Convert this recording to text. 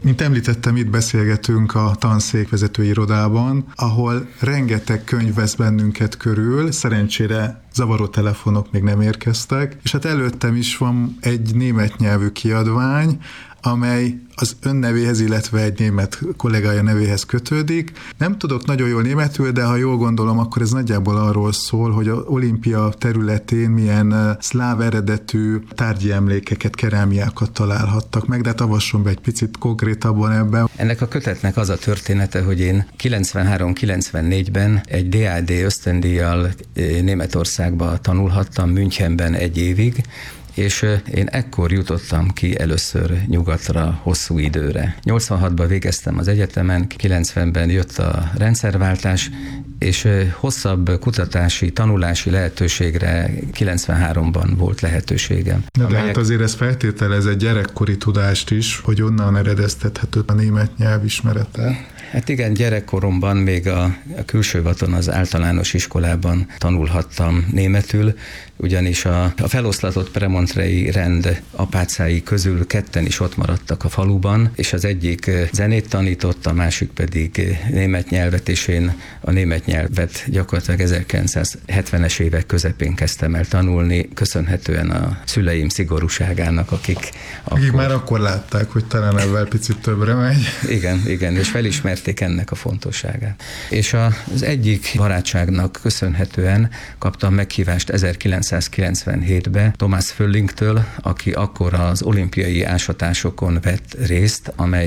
Mint említettem, itt beszélgetünk a tanszékvezető irodában, ahol rengeteg könyv vesz bennünket körül, szerencsére zavaró telefonok még nem érkeztek, és hát előttem is van egy német nyelvű kiadvány, amely az ön nevéhez, illetve egy német kollégája nevéhez kötődik. Nem tudok nagyon jól németül, de ha jól gondolom, akkor ez nagyjából arról szól, hogy az olimpia területén milyen szláv eredetű tárgyi emlékeket, kerámiákat találhattak meg, de hát avasson be egy picit konkrétabban ebben. Ennek a kötetnek az a története, hogy én 93-94-ben egy DAD ösztöndíjjal Németországba tanulhattam, Münchenben egy évig, és én ekkor jutottam ki először nyugatra hosszú időre. 86-ban végeztem az egyetemen, 90-ben jött a rendszerváltás, és hosszabb kutatási, tanulási lehetőségre 93-ban volt lehetőségem. De hát azért ez feltételez egy gyerekkori tudást is, hogy onnan eredeztethető a német nyelv ismerete. Hát igen, gyerekkoromban még a Külsővaton, az általános iskolában tanulhattam németül, ugyanis a feloszlatott premontrei rend apácái közül ketten is ott maradtak a faluban, és az egyik zenét tanított, a másik pedig német nyelvet, és én a német nyelvet gyakorlatilag 1970-es évek közepén kezdtem el tanulni, köszönhetően a szüleim szigorúságának, akik már akkor látták, hogy talán ebben picit többre megy. Igen, és felismerték ennek a fontosságát. És az egyik barátságnak köszönhetően kaptam meghívást 1997-ben Thomas Föllingtől, aki akkor az olimpiai ásatásokon vett részt, amely